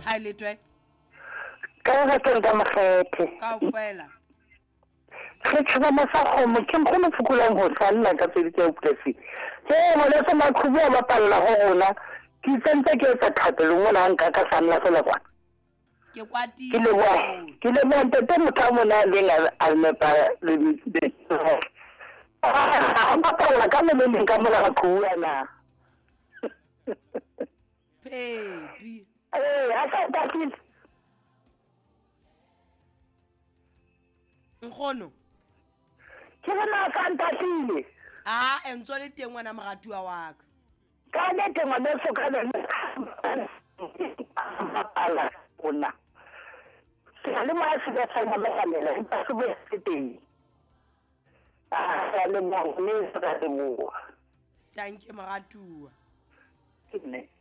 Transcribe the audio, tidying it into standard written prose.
ai letwe ka ga ka makgethe kaofela ke tshaba masakgomo ke nkgono fokolang ho salla ka tsedi tse uptesi ngwana sa makhubu a bapalla ho rona ke tsentse ke etsa thapelo ngwana nka ka salla fela kwa ke kwati ke le mo ntete motho mona le nga a nepa le bapalla ka meleng ka mola ga khuana Pepi a sa tatile nkgono ke bona ka ntatile entso le teng ngwana moratuwa wa ka ka le teng ngwana so ka le ala bona ke le mo a se ba sa ba kamela ba se ba se teng le mo ne sa le mo thank you moratuwa ke ne